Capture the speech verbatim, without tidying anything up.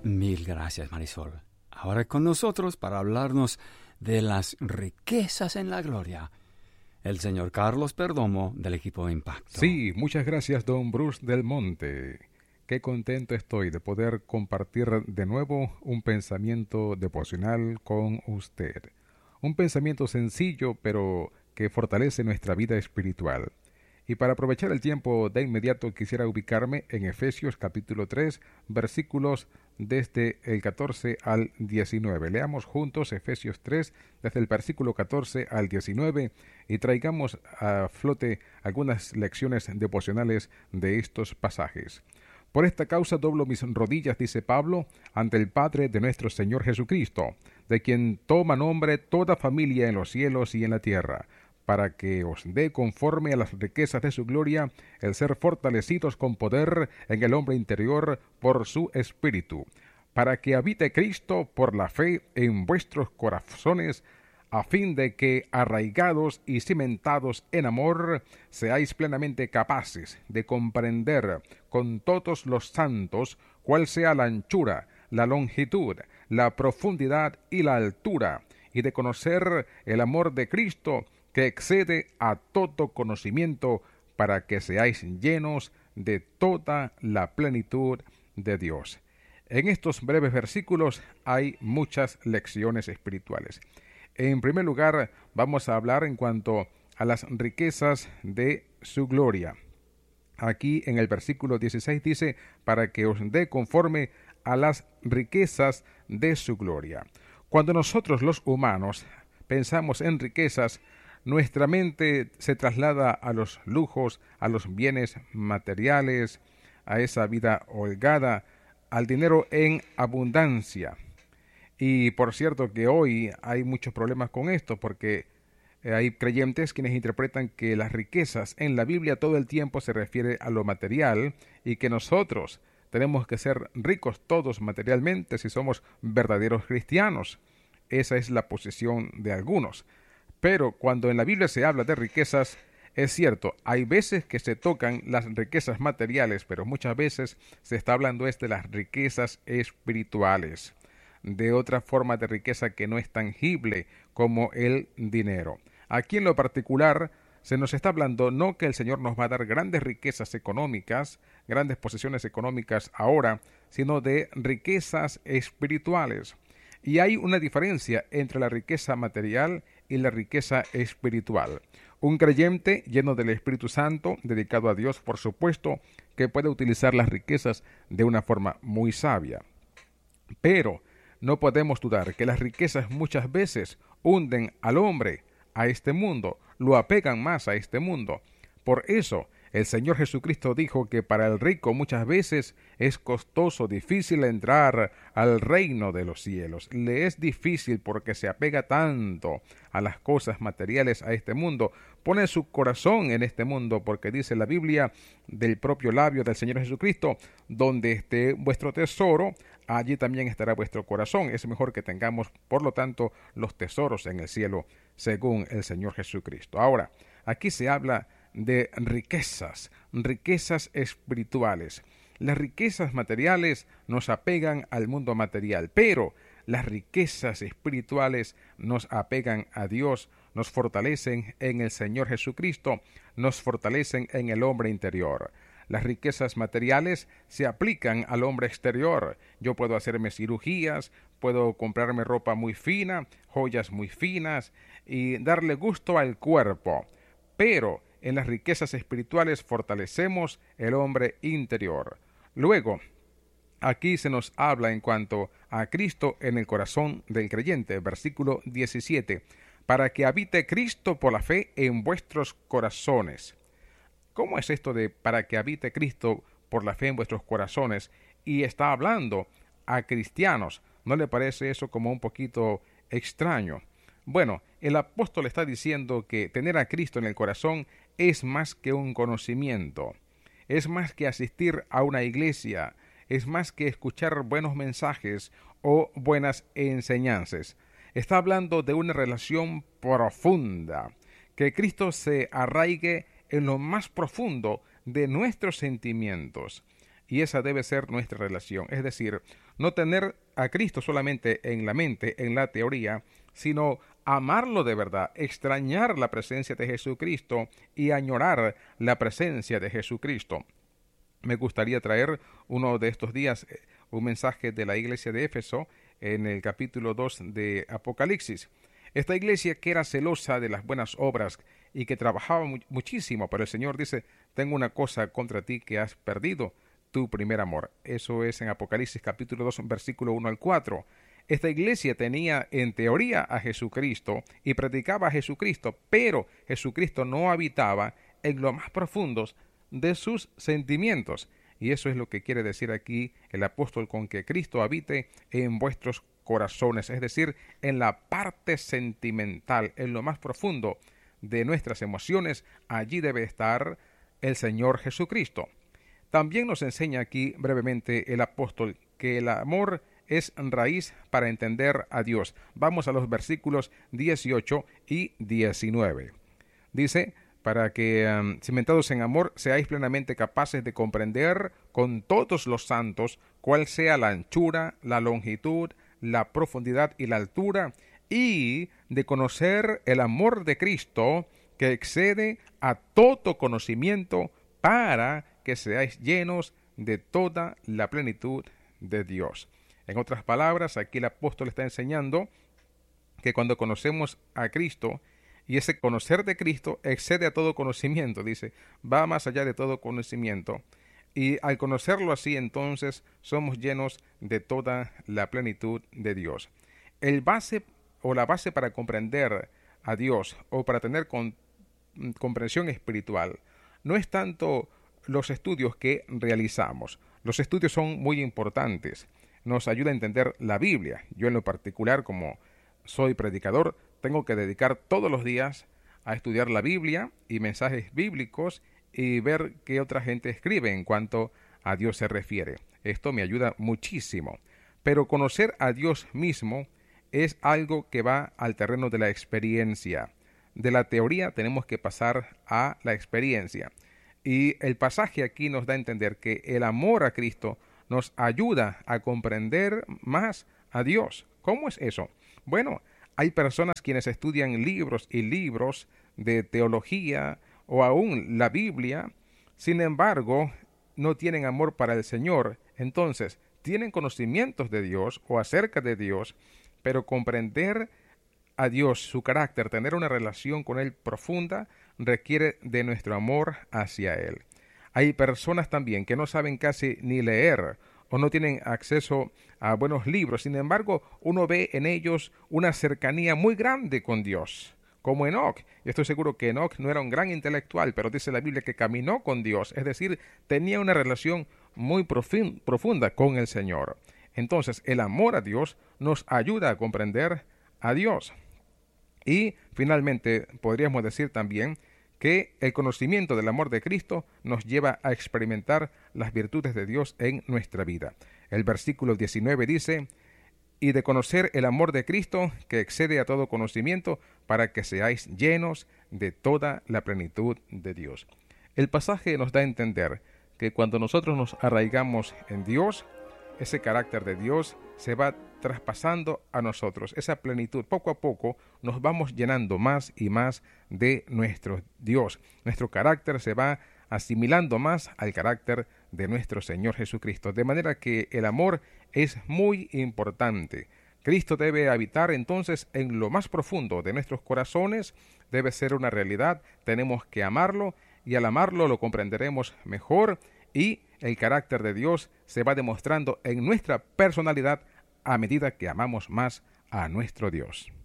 Mil gracias, Marisol. Ahora con nosotros para hablarnos de las riquezas en la gloria, el señor Carlos Perdomo del equipo de Impacto. Sí, muchas gracias, don Bruce del Monte. Qué contento estoy de poder compartir de nuevo un pensamiento devocional con usted. Un pensamiento sencillo, pero que fortalece nuestra vida espiritual. Y para aprovechar el tiempo de inmediato quisiera ubicarme en Efesios capítulo tres, versículos desde el catorce al diecinueve. Leamos juntos Efesios tres, desde el versículo catorce al diecinueve, y traigamos a flote algunas lecciones devocionales de estos pasajes. Por esta causa doblo mis rodillas, dice Pablo, ante el Padre de nuestro Señor Jesucristo, de quien toma nombre toda familia en los cielos y en la tierra, para que os dé conforme a las riquezas de su gloria el ser fortalecidos con poder en el hombre interior por su Espíritu, para que habite Cristo por la fe en vuestros corazones, a fin de que, arraigados y cimentados en amor, seáis plenamente capaces de comprender con todos los santos cuál sea la anchura, la longitud, la profundidad y la altura, y de conocer el amor de Cristo, que excede a todo conocimiento, para que seáis llenos de toda la plenitud de Dios. En estos breves versículos hay muchas lecciones espirituales. En primer lugar, vamos a hablar en cuanto a las riquezas de su gloria. Aquí en el versículo dieciséis dice, para que os dé conforme a las riquezas de su gloria. Cuando nosotros los humanos pensamos en riquezas, nuestra mente se traslada a los lujos, a los bienes materiales, a esa vida holgada, al dinero en abundancia. Y por cierto que hoy hay muchos problemas con esto, porque hay creyentes quienes interpretan que las riquezas en la Biblia todo el tiempo se refiere a lo material y que nosotros tenemos que ser ricos todos materialmente si somos verdaderos cristianos. Esa es la posición de algunos. Pero cuando en la Biblia se habla de riquezas, es cierto, hay veces que se tocan las riquezas materiales, pero muchas veces se está hablando es de las riquezas espirituales, de otra forma de riqueza que no es tangible como el dinero. Aquí en lo particular se nos está hablando no que el Señor nos va a dar grandes riquezas económicas, grandes posesiones económicas ahora, sino de riquezas espirituales. Y hay una diferencia entre la riqueza material y la riqueza espiritual. Un creyente lleno del Espíritu Santo, dedicado a Dios, por supuesto, que puede utilizar las riquezas de una forma muy sabia. Pero no podemos dudar que las riquezas muchas veces hunden al hombre a este mundo, lo apegan más a este mundo. Por eso, el Señor Jesucristo dijo que para el rico muchas veces es costoso, difícil entrar al reino de los cielos. Le es difícil porque se apega tanto a las cosas materiales a este mundo. Pone su corazón en este mundo porque dice la Biblia del propio labio del Señor Jesucristo, donde esté vuestro tesoro, allí también estará vuestro corazón. Es mejor que tengamos, por lo tanto, los tesoros en el cielo, según el Señor Jesucristo. Ahora, aquí se habla de riquezas, riquezas espirituales. Las riquezas materiales nos apegan al mundo material, pero las riquezas espirituales nos apegan a Dios, nos fortalecen en el Señor Jesucristo, nos fortalecen en el hombre interior. Las riquezas materiales se aplican al hombre exterior. Yo puedo hacerme cirugías, puedo comprarme ropa muy fina, joyas muy finas y darle gusto al cuerpo, pero en las riquezas espirituales fortalecemos el hombre interior. Luego, aquí se nos habla en cuanto a Cristo en el corazón del creyente, versículo diecisiete, para que habite Cristo por la fe en vuestros corazones. ¿Cómo es esto de para que habite Cristo por la fe en vuestros corazones? Y está hablando a cristianos. ¿No le parece eso como un poquito extraño? Bueno, el apóstol está diciendo que tener a Cristo en el corazón es más que un conocimiento, es más que asistir a una iglesia, es más que escuchar buenos mensajes o buenas enseñanzas. Está hablando de una relación profunda, que Cristo se arraigue en lo más profundo de nuestros sentimientos. y esa debe ser nuestra relación. Es decir, no tener a Cristo solamente en la mente, en la teoría, sino amarlo de verdad, extrañar la presencia de Jesucristo y añorar la presencia de Jesucristo. Me gustaría traer uno de estos días un mensaje de la iglesia de Éfeso en el capítulo dos de Apocalipsis. Esta iglesia que era celosa de las buenas obras y que trabajaba mu- muchísimo, pero el Señor dice, tengo una cosa contra ti, que has perdido tu primer amor. Eso es en Apocalipsis capítulo dos, versículo uno al cuatro. Esta iglesia tenía en teoría a Jesucristo y predicaba a Jesucristo, pero Jesucristo no habitaba en lo más profundos de sus sentimientos. Y eso es lo que quiere decir aquí el apóstol con que Cristo habite en vuestros corazones, es decir, en la parte sentimental, en lo más profundo de nuestras emociones. Allí debe estar el Señor Jesucristo. También nos enseña aquí brevemente el apóstol que el amor es raíz para entender a Dios. Vamos a los versículos dieciocho y diecinueve. Dice, para que, um, cimentados en amor, seáis plenamente capaces de comprender con todos los santos cuál sea la anchura, la longitud, la profundidad y la altura, y de conocer el amor de Cristo, que excede a todo conocimiento, para que seáis llenos de toda la plenitud de Dios. En otras palabras, aquí el apóstol está enseñando que cuando conocemos a Cristo, y ese conocer de Cristo excede a todo conocimiento, dice, va más allá de todo conocimiento. Y al conocerlo así, entonces, somos llenos de toda la plenitud de Dios. El base o la base para comprender a Dios o para tener con, comprensión espiritual no es tanto los estudios que realizamos. Los estudios son muy importantes. Nos ayuda a entender la Biblia. Yo en lo particular, como soy predicador, tengo que dedicar todos los días a estudiar la Biblia y mensajes bíblicos y ver qué otra gente escribe en cuanto a Dios se refiere. Esto me ayuda muchísimo. Pero conocer a Dios mismo es algo que va al terreno de la experiencia. De la teoría tenemos que pasar a la experiencia. Y el pasaje aquí nos da a entender que el amor a Cristo nos ayuda a comprender más a Dios. ¿Cómo es eso? Bueno, hay personas quienes estudian libros y libros de teología o aún la Biblia, sin embargo, no tienen amor para el Señor. Entonces, tienen conocimientos de Dios o acerca de Dios, pero comprender a Dios, su carácter, tener una relación con Él profunda, requiere de nuestro amor hacia Él. Hay personas también que no saben casi ni leer o no tienen acceso a buenos libros. Sin embargo, uno ve en ellos una cercanía muy grande con Dios, como Enoc. Y estoy seguro que Enoc no era un gran intelectual, pero dice la Biblia que caminó con Dios, es decir, tenía una relación muy profunda con el Señor. Entonces, el amor a Dios nos ayuda a comprender a Dios. Y, finalmente, podríamos decir también que el conocimiento del amor de Cristo nos lleva a experimentar las virtudes de Dios en nuestra vida. El versículo diecinueve dice, y de conocer el amor de Cristo, que excede a todo conocimiento, para que seáis llenos de toda la plenitud de Dios. El pasaje nos da a entender que cuando nosotros nos arraigamos en Dios, ese carácter de Dios se va traspasando a nosotros, esa plenitud. Poco a poco nos vamos llenando más y más de nuestro Dios. Nuestro carácter se va asimilando más al carácter de nuestro Señor Jesucristo. De manera que el amor es muy importante. Cristo debe habitar entonces en lo más profundo de nuestros corazones, debe ser una realidad, tenemos que amarlo y al amarlo lo comprenderemos mejor y el carácter de Dios se va demostrando en nuestra personalidad a medida que amamos más a nuestro Dios.